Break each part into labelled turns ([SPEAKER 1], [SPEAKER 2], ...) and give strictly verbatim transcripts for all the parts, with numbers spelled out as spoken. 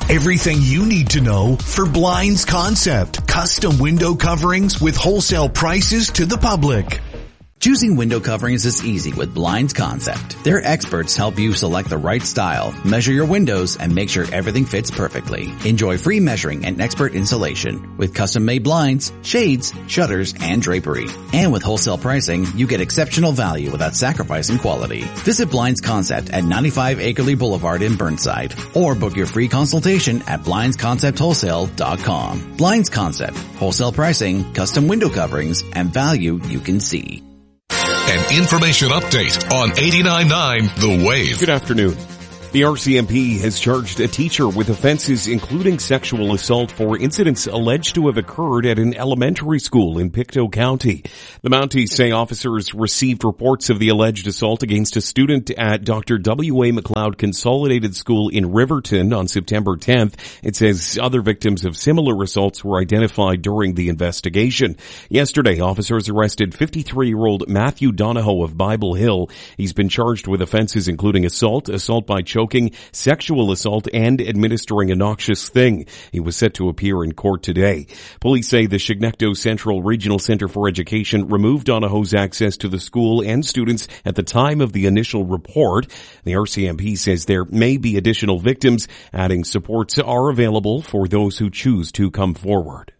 [SPEAKER 1] Everything you need to know for Blinds Concept. Custom window coverings with wholesale prices to the public.
[SPEAKER 2] Choosing window coverings is easy with Blinds Concept. Their experts help you select the right style, measure your windows, and make sure everything fits perfectly. Enjoy free measuring and expert installation with custom-made blinds, shades, shutters, and drapery. And with wholesale pricing, you get exceptional value without sacrificing quality. Visit Blinds Concept at ninety-five Acreley Boulevard in Burnside, or book your free consultation at blinds concept wholesale dot com. Blinds Concept, wholesale pricing, custom window coverings, and value you can see.
[SPEAKER 3] An information update on eighty-nine point nine The Wave.
[SPEAKER 4] Good afternoon. The R C M P has charged a teacher with offenses including sexual assault for incidents alleged to have occurred at an elementary school in Pictou County. The Mounties say officers received reports of the alleged assault against a student at Doctor W A McLeod Consolidated School in Riverton on September tenth. It says other victims of similar assaults were identified during the investigation. Yesterday, officers arrested fifty-three-year-old Matthew Donahoe of Bible Hill. He's been charged with offenses including assault, assault by choking, sexual assault, and administering a noxious thing. He was set to appear in court today. Police say the Chignecto Central Regional Center for Education removed Donahoe's access to the school and students at the time of the initial report. The R C M P says there may be additional victims, adding supports are available for those who choose to come forward.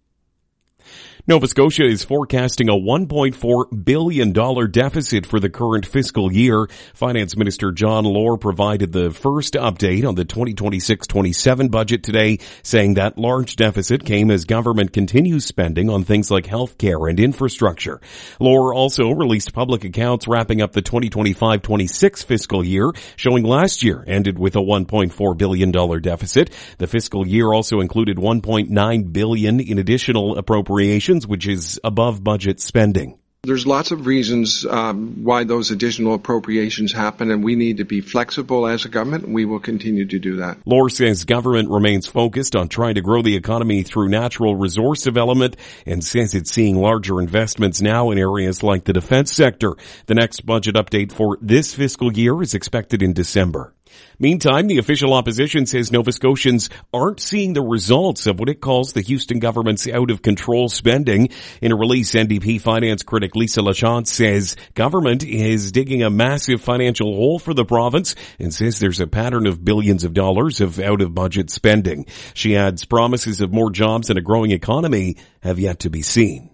[SPEAKER 4] Nova Scotia is forecasting a one point four billion dollars deficit for the current fiscal year. Finance Minister John Lohr provided the first update on the twenty twenty-six twenty-seven budget today, saying that large deficit came as government continues spending on things like health care and infrastructure. Lohr also released public accounts wrapping up the twenty twenty-five twenty-six fiscal year, showing last year ended with a one point four billion dollars deficit. The fiscal year also included one point nine billion dollars in additional appropriations, which is above budget spending.
[SPEAKER 5] There's lots of reasons um, why those additional appropriations happen, and we need to be flexible as a government, and we will continue to do that.
[SPEAKER 4] Lohr says government remains focused on trying to grow the economy through natural resource development and says it's seeing larger investments now in areas like the defense sector. The next budget update for this fiscal year is expected in December. Meantime, the official opposition says Nova Scotians aren't seeing the results of what it calls the Houston government's out-of-control spending. In a release, N D P finance critic Lisa Lachance says government is digging a massive financial hole for the province and says there's a pattern of billions of dollars of out-of-budget spending. She adds promises of more jobs and a growing economy have yet to be seen.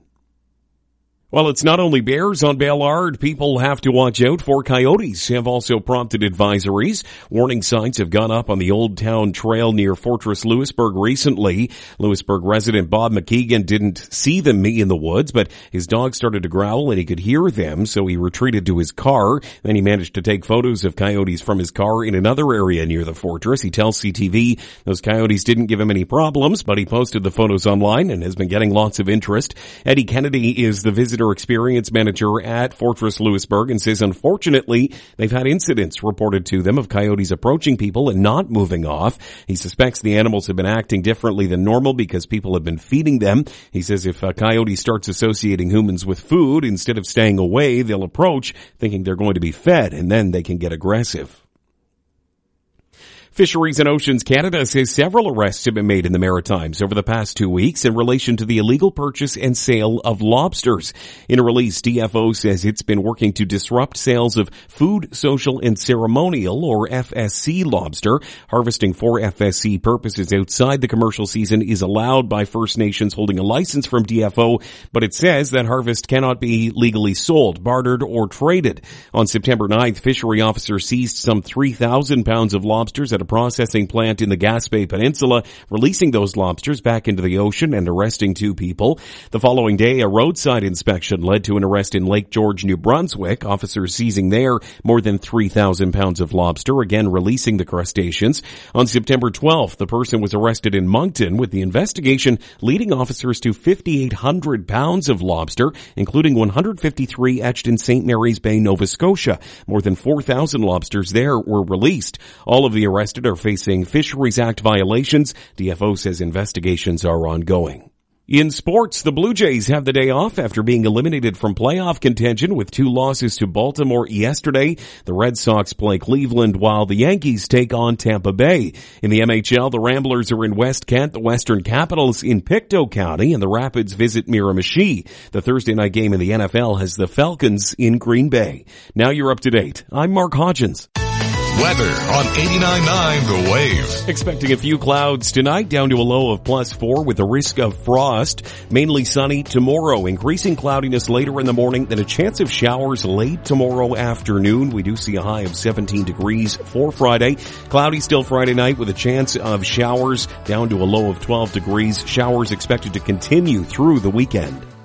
[SPEAKER 4] Well, it's not only bears on Ballard. People have to watch out for coyotes have also prompted advisories. Warning signs have gone up on the Old Town Trail near Fortress Lewisburg recently. Lewisburg resident Bob McKeegan didn't see them in the woods, but his dog started to growl and he could hear them, so he retreated to his car. Then he managed to take photos of coyotes from his car in another area near the fortress. He tells C T V those coyotes didn't give him any problems, but he posted the photos online and has been getting lots of interest. Eddie Kennedy is the visitor experience manager at Fortress Lewisburg and says unfortunately they've had incidents reported to them of coyotes approaching people and not moving off. He suspects the animals have been acting differently than normal because people have been feeding them. He says if a coyote starts associating humans with food, instead of staying away, they'll approach thinking they're going to be fed, and then they can get aggressive. Fisheries and Oceans Canada says several arrests have been made in the Maritimes over the past two weeks in relation to the illegal purchase and sale of lobsters. In a release, D F O says it's been working to disrupt sales of food, social, and ceremonial, or F S C lobster. Harvesting for F S C purposes outside the commercial season is allowed by First Nations holding a license from D F O, but it says that harvest cannot be legally sold, bartered, or traded. On September ninth, fishery officers seized some three thousand pounds of lobsters at a processing plant in the Gaspé Peninsula, releasing those lobsters back into the ocean and arresting two people. The following day, a roadside inspection led to an arrest in Lake George, New Brunswick. Officers seizing there more than three thousand pounds of lobster, again releasing the crustaceans. On September twelfth, the person was arrested in Moncton, with the investigation leading officers to five thousand eight hundred pounds of lobster, including one hundred fifty-three etched in Saint Mary's Bay, Nova Scotia. More than four thousand lobsters there were released. All of the arrested are facing Fisheries Act violations. D F O says investigations are ongoing. In sports, the Blue Jays have the day off after being eliminated from playoff contention with two losses to Baltimore yesterday. The Red Sox play Cleveland while the Yankees take on Tampa Bay. In the M H L, the Ramblers are in West Kent, the Western Capitals in Pictou County, and the Rapids visit Miramichi. The Thursday night game in the N F L has the Falcons in Green Bay. Now you're up to date. I'm Mark Hodgins.
[SPEAKER 3] Weather on eighty-nine point nine The Wave.
[SPEAKER 4] Expecting a few clouds tonight, down to a low of plus four with a risk of frost. Mainly sunny tomorrow, increasing cloudiness later in the morning, then a chance of showers late tomorrow afternoon. We do see a high of seventeen degrees for Friday. Cloudy still Friday night with a chance of showers, down to a low of twelve degrees. Showers expected to continue through the weekend.